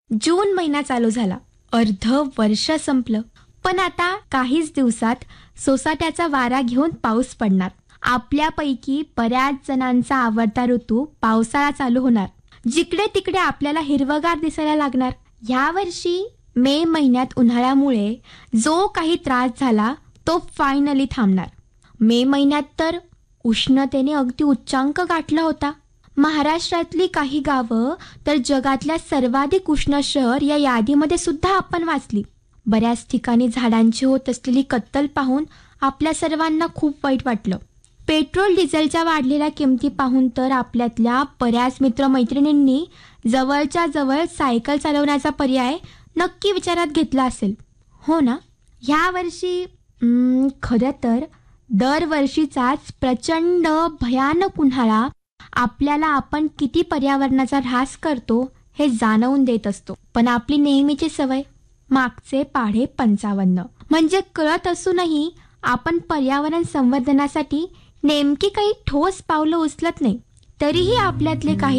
जून महिना चालू झाला, अर्ध वर्ष संपलं. पण आता काहीच दिवसात सोसाट्याचा वारा घेऊन पाऊस पडणार. आपल्यापैकी बऱ्याच जणांचा आवडता ऋतू पावसाळा चालू होणार. जिकडे तिकडे आपल्याला हिरवगार दिसायला लागणार. यावर्षी मे महिन्यात उन्हाळ्यामुळे जो काही त्रास झाला तो फायनली थांबणार. मे महिन्यात तर उष्णतेने अगदी उच्चांक गाठला होता. महाराष्ट्रातली काही गावं तर जगातल्या सर्वाधिक उष्ण शहर या यादीमध्ये सुद्धा आपण वाचली. बऱ्याच ठिकाणी झाडांची होत असलेली कत्तल पाहून आपल्या सर्वांना खूप वाईट वाटलं. पेट्रोल डिझेलच्या वाढलेल्या किमती पाहून तर आपल्यातल्या बऱ्याच मित्रमैत्रिणींनी जवळच्या जवळ सायकल चालवण्याचा पर्याय नक्की विचारात घेतला असेल, हो ना? ह्या वर्षी खरं तर दरवर्षीचाच प्रचंड भयानक उन्हाळा आपल्याला आपण किती पर्यावरणाचा ऱ्हास करतो हे जाणवून देत असतो. पण आपली नेहमीची सवय, मागचे पाढे 55, म्हणजे कळत असूनही आपण पर्यावरण संवर्धनासाठी नेमकी काही ठोस पावलं उचलत नाही. तरीही आपल्यातले काही